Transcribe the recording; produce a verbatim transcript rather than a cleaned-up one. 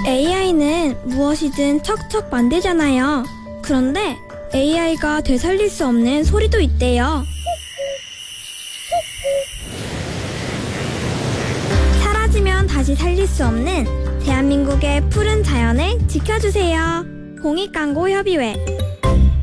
에이아이는 무엇이든 척척 만들잖아요. 그런데 에이아이가 되살릴 수 없는 소리도 있대요. 사라지면 다시 살릴 수 없는 대한민국의 푸른 자연을 지켜주세요. 공익광고협의회